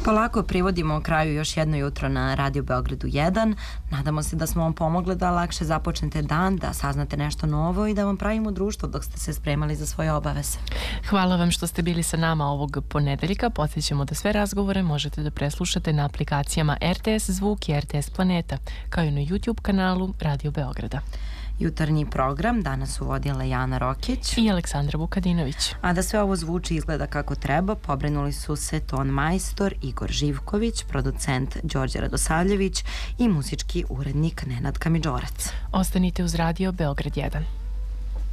Polako privodimo kraju još jedno jutro na Radio Beogradu 1. Nadamo se da smo vam pomogli da lakše započnete dan, da saznate nešto novo i da vam pravimo društvo dok ste se spremali za svoje obaveze. Hvala vam što ste bili sa nama ovog ponedeljka. Podsjećamo da sve razgovore možete da preslušate na aplikacijama RTS Zvuk i RTS Planeta, kao i na YouTube kanalu Radio Beograda. Jutarnji program danas su vodile Jana Rokić i Aleksandra Vukadinović. A da sve ovo zvuči i izgleda kako treba, pobrinuli su se ton majstor Igor Živković, producent Đorđe Radosavljević i muzički urednik Nenad Kamidžorac. Ostanite uz Radio Beograd 1.